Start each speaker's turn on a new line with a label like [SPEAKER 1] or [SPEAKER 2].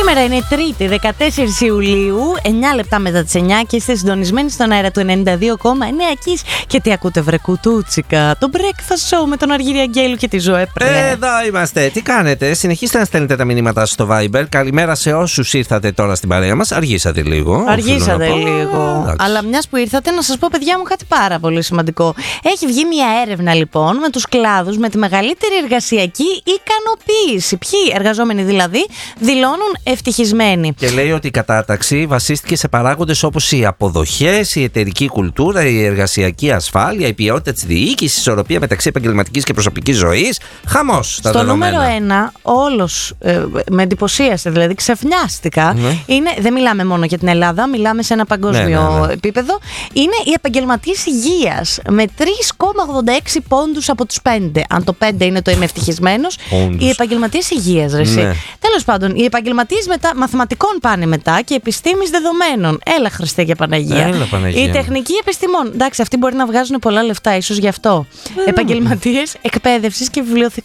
[SPEAKER 1] Σήμερα είναι Τρίτη, 14 Ιουλίου, 9 λεπτά μετά τις 9 και είστε συντονισμένοι στον αέρα του 92,9 Κις. Και τι ακούτε, βρε κουτούτσικα? Το Breakfast Show με τον Αργύρι Αγγέλου και τη Ζωέ.
[SPEAKER 2] Εδώ είμαστε. Τι κάνετε? Συνεχίστε να στέλνετε τα μηνύματα στο Viber. Καλημέρα σε όσους ήρθατε τώρα στην παρέα μας. Αργήσατε λίγο.
[SPEAKER 1] Αργήσατε λίγο. Αλλά μιας που ήρθατε, να σας πω, παιδιά μου, κάτι πάρα πολύ σημαντικό. Έχει βγει μια έρευνα λοιπόν με τους κλάδους με τη μεγαλύτερη εργασιακή ικανοποίηση. Ποιοι εργαζόμενοι δηλαδή δηλώνουν ευτυχισμένοι.
[SPEAKER 2] Και λέει ότι η κατάταξη βασίστηκε σε παράγοντες όπως οι αποδοχές, η εταιρική κουλτούρα, η εργασιακή ασφάλεια, η ποιότητα της διοίκησης, η ισορροπία μεταξύ επαγγελματικής και προσωπικής ζωής. Χαμός τα δεδομένα.
[SPEAKER 1] Στο νούμερο 1, όλος με εντυπωσίασε, δηλαδή ξαφνιάστηκα. Είναι, δεν μιλάμε μόνο για την Ελλάδα, μιλάμε σε ένα παγκόσμιο επίπεδο. Είναι οι επαγγελματίες υγείας με 3,86 πόντους από τους 5. Αν το 5 είναι το είμαι ευτυχισμένος, οι επαγγελματίες υγείας, ρε εσύ. Τέλος πάντων, οι επαγγελματίες μαθηματικών πάνε μετά και επιστήμης δεδομένων. Έλα, Χριστέ και Παναγία. Οι τεχνικοί επιστημών. Εντάξει, αυτοί μπορεί να βγάζουν πολλά λεφτά, ίσως γι' αυτό. Επαγγελματίες εκπαίδευσης και